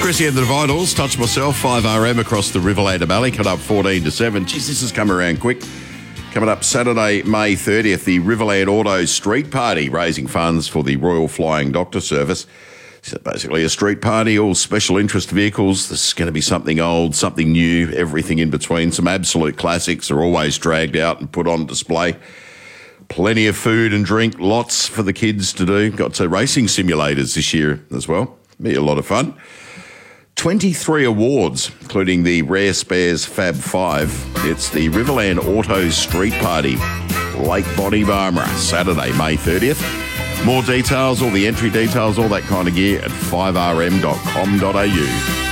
Chrissy and the Vitals, Touch Myself, 5RM across the Riverland Valley, cut up 14 to 7. Jeez, this has come around quick. Coming up Saturday, May 30th, the Riverland Auto Street Party, raising funds for the Royal Flying Doctor Service. So basically a street party, all special interest vehicles. This is going to be something old, something new, everything in between. Some absolute classics are always dragged out and put on display. Plenty of food and drink, lots for the kids to do. Got racing simulators this year as well. Be a lot of fun. 23 awards, including the Rare Spares Fab 5. It's the Riverland Auto Street Party, Lake Bonnie Barbara, Saturday, May 30th. More details, all the entry details, all that kind of gear at 5rm.com.au.